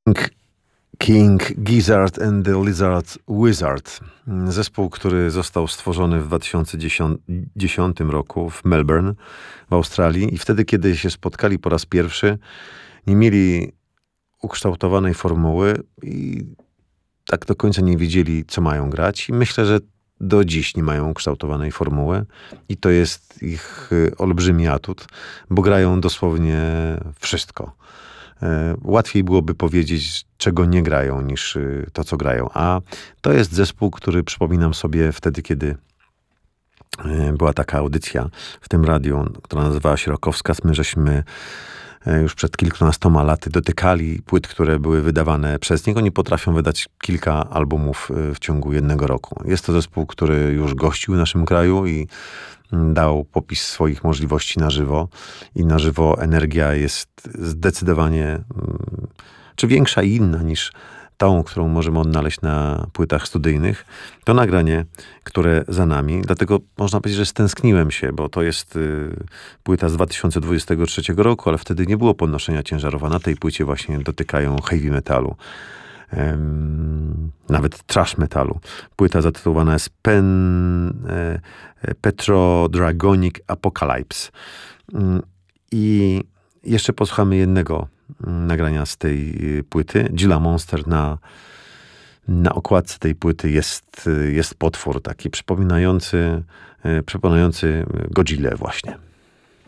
King Gizzard and the Lizard Wizard. Zespół, który został stworzony w 2010 roku w Melbourne w Australii i wtedy, kiedy się spotkali po raz pierwszy, nie mieli ukształtowanej formuły i tak do końca nie wiedzieli, co mają grać. I myślę, że do dziś nie mają ukształtowanej formuły i to jest ich olbrzymi atut, bo grają dosłownie wszystko. Łatwiej byłoby powiedzieć, czego nie grają, niż to, co grają. A to jest zespół, który przypominam sobie wtedy, kiedy była taka audycja w tym radiu, która nazywała się Rockowskaz. My żeśmy już przed kilkunastoma laty dotykali płyt, które były wydawane przez niego. Oni potrafią wydać kilka albumów w ciągu jednego roku. Jest to zespół, który już gościł w naszym kraju i dał popis swoich możliwości na żywo. I na żywo energia jest zdecydowanie czy większa i inna niż tą, którą możemy odnaleźć na płytach studyjnych. To nagranie, które za nami. Dlatego można powiedzieć, że stęskniłem się, bo to jest płyta z 2023 roku, ale wtedy nie było podnoszenia ciężarów, a na tej płycie właśnie dotykają heavy metalu. Nawet trash metalu. Płyta zatytułowana jest Petrodragonic Apocalypse. I jeszcze posłuchamy jednego nagrania z tej płyty. Gila Monster na okładce tej płyty jest potwór taki przypominający Godzillę właśnie.